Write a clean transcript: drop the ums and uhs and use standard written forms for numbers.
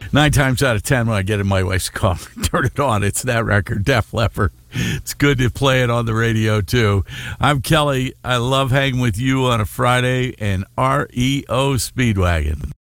9 times out of 10 when I get in my wife's car, turn it on. It's that record, Def Leppard. It's good to play it on the radio, too. I'm Kelly. I love hanging with you on a Friday and REO Speedwagon.